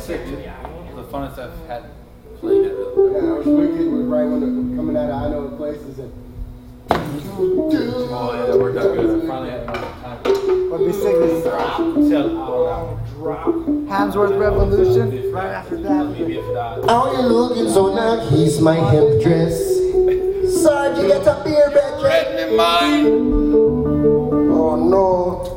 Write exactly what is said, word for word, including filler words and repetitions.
sick, dude. It was the funnest I've had playing at really. Yeah, I was wicked was right when the, coming out of I know the places and. Oh yeah, that worked out good. I finally had enough time. But be sick as Drop. Tell out. Drop. Hamsworth Revolution. Right after that. Maybe if not. How you looking so nice, my hemp dress? Sarge, you get a beer, Becky. Red in mine. Oh no.